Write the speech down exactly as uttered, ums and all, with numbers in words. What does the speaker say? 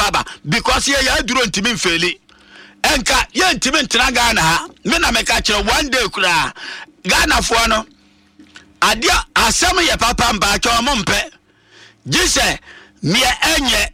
papa because ye ya duro ntimi mfeli enka ye ntimi ntena Ghana ha me na meka kire one day kura Ghana fo no adia asem ye papa mba cho mo mpe gise me enye